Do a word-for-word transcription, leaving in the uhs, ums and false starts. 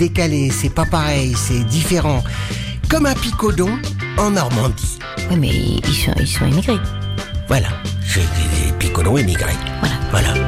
décalé, c'est pas pareil, c'est différent. Comme un picodon en Normandie. Oui, mais ils sont, ils sont immigrés. Voilà, c'est des picodons immigrés. Voilà. Voilà.